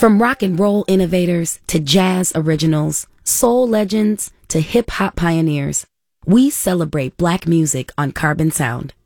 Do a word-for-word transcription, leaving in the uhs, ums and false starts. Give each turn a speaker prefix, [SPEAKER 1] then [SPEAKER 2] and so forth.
[SPEAKER 1] From rock and roll innovators to jazz originals, soul legends to hip hop pioneers, we celebrate Black music on Carbon Sound.